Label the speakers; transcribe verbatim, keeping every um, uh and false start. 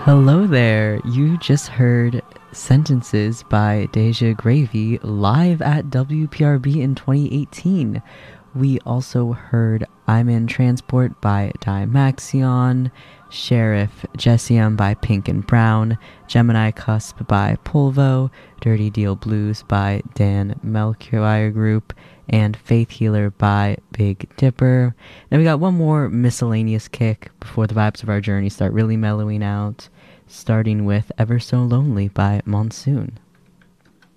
Speaker 1: Hello there. You just heard Sentences by Deja Gravy live at W P R B in twenty eighteen. We also heard I'm in Transport by Dimaxion, Sheriff Jessium by Pink and Brown, Gemini Cusp by Polvo, Dirty Deal Blues by Dan Melchior Group, and Faith Healer by Big Dipper. Now we got one more miscellaneous kick before the vibes of our journey start really mellowing out, starting with Ever So Lonely by Monsoon.